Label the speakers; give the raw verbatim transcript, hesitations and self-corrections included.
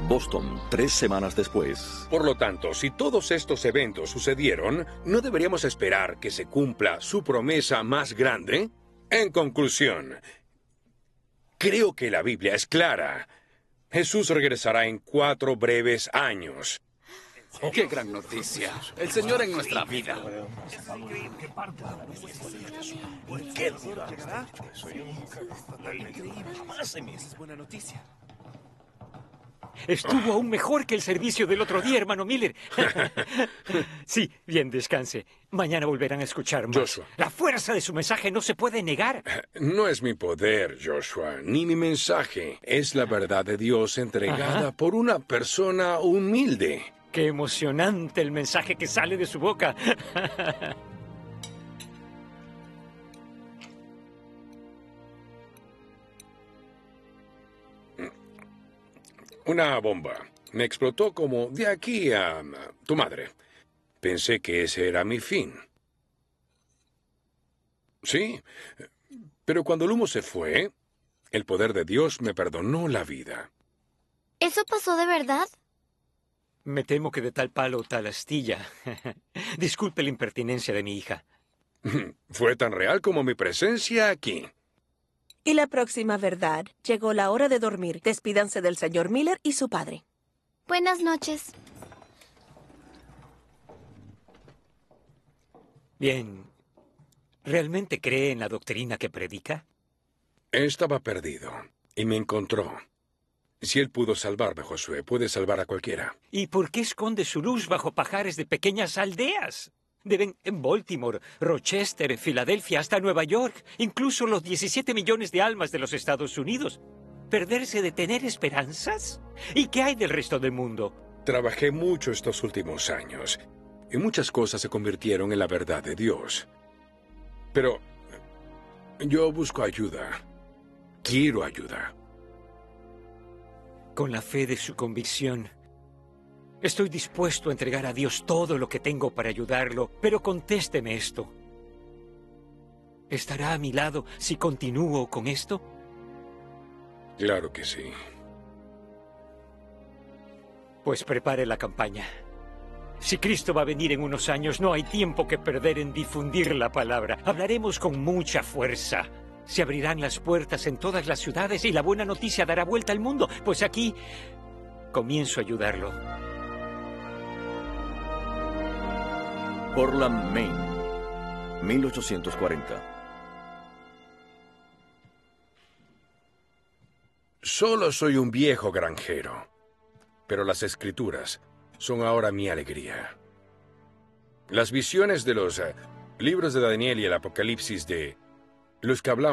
Speaker 1: Boston, tres semanas después.
Speaker 2: Por lo tanto, si todos estos eventos sucedieron, ¿no deberíamos esperar que se cumpla su promesa más grande? En conclusión, creo que la Biblia es clara. Jesús regresará en cuatro breves años.
Speaker 3: Oh, ¡qué gran noticia! El Señor en nuestra vida.
Speaker 4: ¿Qué duro llegará? Más en es buena noticia.
Speaker 5: Estuvo aún mejor que el servicio del otro día, hermano Miller. Sí, bien, descanse. Mañana volverán a escuchar más.
Speaker 2: Joshua.
Speaker 5: La fuerza de su mensaje no se puede negar.
Speaker 2: No es mi poder, Joshua, ni mi mensaje. Es la verdad de Dios entregada
Speaker 5: Ajá.
Speaker 2: por una persona humilde.
Speaker 5: Qué emocionante el mensaje que sale de su boca.
Speaker 2: Una bomba. Me explotó como de aquí a, a tu madre. Pensé que ese era mi fin. Sí, pero cuando el humo se fue, el poder de Dios me perdonó la vida.
Speaker 6: ¿Eso pasó de verdad?
Speaker 5: Me temo que de tal palo, tal astilla. Disculpe la impertinencia de mi hija.
Speaker 2: Fue tan real como mi presencia aquí.
Speaker 7: Y la próxima verdad. Llegó la hora de dormir. Despídanse del señor Miller y su padre.
Speaker 6: Buenas noches.
Speaker 5: Bien. ¿Realmente cree en la doctrina que predica?
Speaker 2: Estaba perdido y me encontró. Si él pudo salvarme, Josué, puede salvar a cualquiera.
Speaker 5: ¿Y por qué esconde su luz bajo pajares de pequeñas aldeas? Deben en Baltimore, Rochester, Filadelfia, hasta Nueva York, incluso los diecisiete millones de almas de los Estados Unidos. ¿Perderse de tener esperanzas? ¿Y qué hay del resto del mundo?
Speaker 2: Trabajé mucho estos últimos años y muchas cosas se convirtieron en la verdad de Dios. Pero yo busco ayuda. Quiero ayuda.
Speaker 5: Con la fe de su convicción, estoy dispuesto a entregar a Dios todo lo que tengo para ayudarlo, pero contésteme esto. ¿Estará a mi lado si continúo con esto?
Speaker 2: Claro que sí.
Speaker 5: Pues prepare la campaña. Si Cristo va a venir en unos años, no hay tiempo que perder en difundir la palabra. Hablaremos con mucha fuerza. Se abrirán las puertas en todas las ciudades y la buena noticia dará vuelta al mundo. Pues aquí comienzo a ayudarlo.
Speaker 1: Portland, Maine, mil ochocientos cuarenta.
Speaker 2: Solo soy un viejo granjero, pero las escrituras son ahora mi alegría. Las visiones de los eh, libros de Daniel y el Apocalipsis de los que hablamos